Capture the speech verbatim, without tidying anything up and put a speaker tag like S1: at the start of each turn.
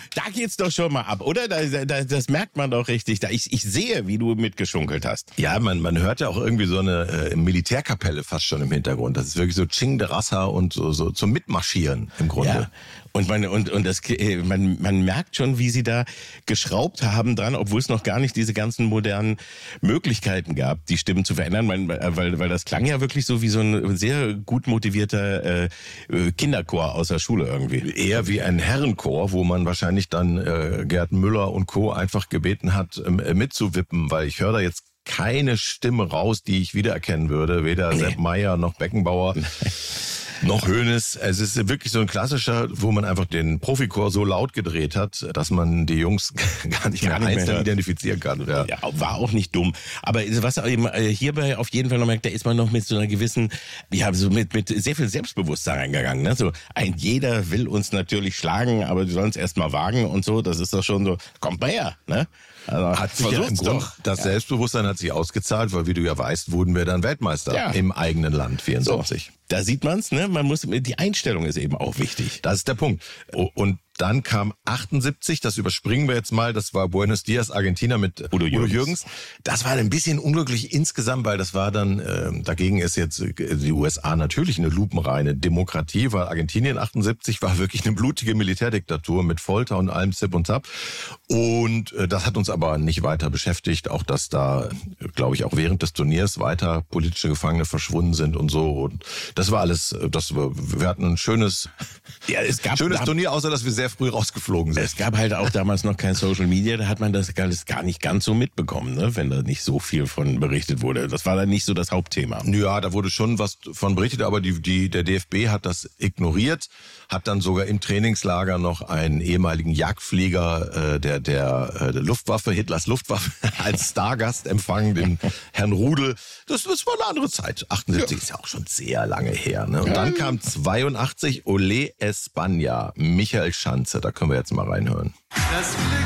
S1: da geht's doch schon mal ab, oder? Da, da, das merkt man doch richtig. Da ich, ich sehe, wie du mitgeschunkelt hast.
S2: Ja, man, man hört ja auch irgendwie so eine äh, Militärkapelle fast schon im Hintergrund. Das ist wirklich so Ching de Rassa und so, so zum Mitmarschieren im Grunde.
S1: Ja. Und man und und das man man merkt schon, wie sie da geschraubt haben dran, obwohl es noch gar nicht diese ganzen modernen Möglichkeiten gab, die Stimmen zu verändern, man, weil weil das klang ja wirklich so wie so ein sehr gut motivierter äh, Kinderchor aus der Schule irgendwie.
S2: Eher wie ein Herrenchor, wo man wahrscheinlich dann äh, Gerd Müller und Co. einfach gebeten hat, äh, mitzuwippen, weil ich höre da jetzt keine Stimme raus, die ich wiedererkennen würde, weder nee. Sepp Meier noch Beckenbauer. Noch Hoeneß. Es ist wirklich so ein klassischer, wo man einfach den Profichor so laut gedreht hat, dass man die Jungs gar nicht mehr einzeln identifizieren kann. Ja.
S1: Ja, war auch nicht dumm. Aber was eben hierbei auf jeden Fall noch merkt, da ist man noch mit so einer gewissen, ja, so mit, mit sehr viel Selbstbewusstsein reingegangen. Ne? So, ein jeder will uns natürlich schlagen, aber die sollen es erst mal wagen und so. Das ist doch schon so, kommt mal her, ne?
S2: Also, hat sich ja im Grund, doch. Das ja. Selbstbewusstsein hat sich ausgezahlt, weil wie du ja weißt, wurden wir dann Weltmeister ja. im eigenen Land vierundsiebzig.
S1: So, da sieht man's, ne? Man muss, die Einstellung ist eben auch wichtig.
S2: Das ist der Punkt. Und dann kam achtundsiebzig, das überspringen wir jetzt mal, das war Buenos Dias, Argentina mit Udo Jürgens. Udo Jürgens. Das war ein bisschen unglücklich insgesamt, weil das war dann, äh, dagegen ist jetzt die U S A natürlich eine lupenreine Demokratie, weil Argentinien achtundsiebzig war wirklich eine blutige Militärdiktatur mit Folter und allem Zip und Zap. Und äh, das hat uns aber nicht weiter beschäftigt, auch dass da, glaube ich, auch während des Turniers weiter politische Gefangene verschwunden sind und so. Und das war alles, das war, wir hatten ein schönes,
S1: ja, es gab
S2: schönes Turnier, außer dass wir sehr früh rausgeflogen sind.
S1: Es gab halt auch damals noch kein Social Media, da hat man das gar nicht ganz so mitbekommen, ne? Wenn da nicht so viel von berichtet wurde. Das war dann nicht so das Hauptthema.
S2: Ja, da wurde schon was von berichtet, aber die, die, der D F B hat das ignoriert, hat dann sogar im Trainingslager noch einen ehemaligen Jagdflieger äh, der, der, äh, der Luftwaffe, Hitlers Luftwaffe, als Stargast empfangen, den Herrn Rudel. Das, das war eine andere Zeit. achtundsiebzig ja. ist ja auch schon sehr lange her. Ne? Und dann kam zweiundachtzig Olé España, Michael Schanze. Da können wir jetzt mal reinhören.
S3: Das Glück